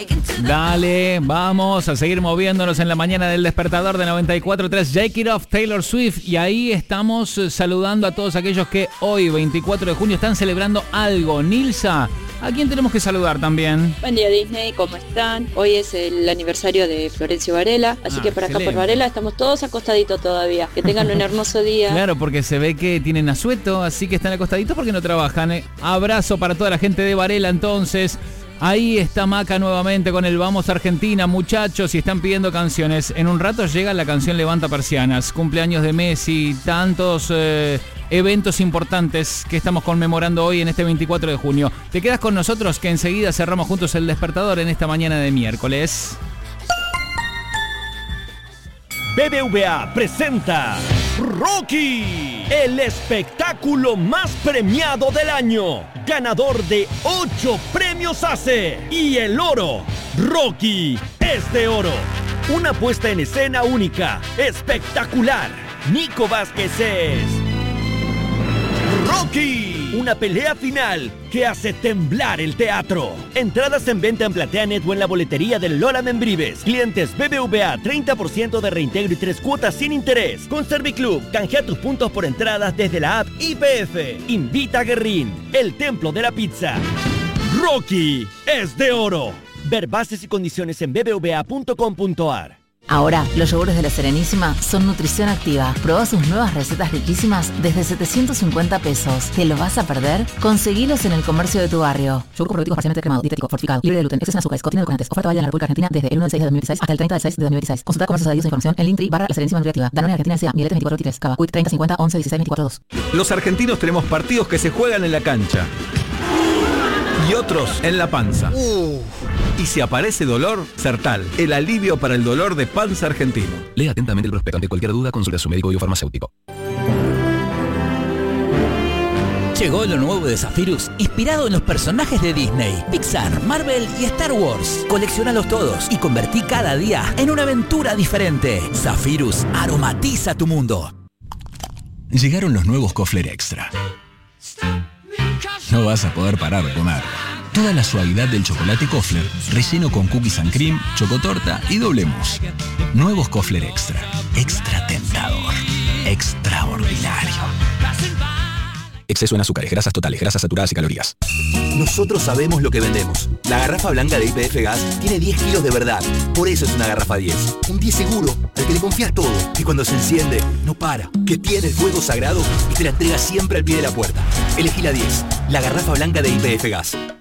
Dale, vamos a seguir moviéndonos en la mañana del despertador de 94.3 Shake It Off, Taylor Swift. Y ahí estamos saludando a todos aquellos que hoy, 24 de junio, están celebrando algo. Nilsa, ¿a quién tenemos que saludar también? Buen día, Disney, ¿cómo están? Hoy es el aniversario de Florencio Varela, así que por acá por Varela estamos todos acostaditos todavía. Que tengan un hermoso día. Claro, porque se ve que tienen asueto, así que están acostaditos porque no trabajan. Abrazo para toda la gente de Varela, entonces. Ahí está Maca nuevamente con el Vamos Argentina, muchachos, y están pidiendo canciones. En un rato llega la canción Levanta Persianas, cumpleaños de Messi, tantos eventos importantes que estamos conmemorando hoy en este 24 de junio. Te quedas con nosotros que enseguida cerramos juntos el despertador en esta mañana de miércoles. BBVA presenta Rocky, el espectáculo más premiado del año, ganador de 8 premios ACE y el oro. Rocky es de oro. Una puesta en escena única, espectacular. Nico Vázquez es Rocky, una pelea final que hace temblar el teatro. Entradas en venta en PlateaNet o en la boletería del Lola Membrives. Clientes BBVA, 30% de reintegro y 3 cuotas sin interés. Con Serviclub, canjea tus puntos por entradas desde la app IPF. Invita a Guerrín, el templo de la pizza. Rocky es de oro. Ver bases y condiciones en bbva.com.ar. Ahora, los yogures de La Serenísima son nutrición activa. Probá sus nuevas recetas riquísimas desde 750 pesos. ¿Te lo vas a perder? Conseguilos en el comercio de tu barrio. Yogur probiótico parcialmente cremado, dietético, fortificado, libre de gluten, exceso en azúcares, contiene edulcorantes. Oferta válida en la República Argentina desde el 1 del 6 de 2016 hasta el 30 del 6 de 2016. Consulta comercios adheridos e información en Linktree /La Serenísima Nutriactiva. Danone Argentina S.A. Miletes 24 Cava. Quick 30 50 11 16 24 2. Los argentinos tenemos partidos que se juegan en la cancha y otros en la panza. Y si aparece dolor, Sertal, el alivio para el dolor de panza argentino. Lea atentamente el prospecto. Ante cualquier duda, consulte a su médico biofarmacéutico. Llegó lo nuevo de Zephyrus, inspirado en los personajes de Disney, Pixar, Marvel y Star Wars. Colecciónalos todos y convertí cada día en una aventura diferente. Zephyrus aromatiza tu mundo. Llegaron los nuevos Kofler Extra. No vas a poder parar de comer. Toda la suavidad del chocolate Kofler, relleno con cookies and cream, chocotorta y doble mousse. Nuevos Kofler Extra. Extra tentador. Extraordinario. Exceso en azúcares, grasas totales, grasas saturadas y calorías. Nosotros sabemos lo que vendemos. La garrafa blanca de YPF Gas tiene 10 kilos de verdad. Por eso es una garrafa 10. Un 10 seguro, al que le confías todo. Y cuando se enciende, no para. Que tiene el fuego sagrado y te la entrega siempre al pie de la puerta. Elegí la 10. La garrafa blanca de YPF Gas.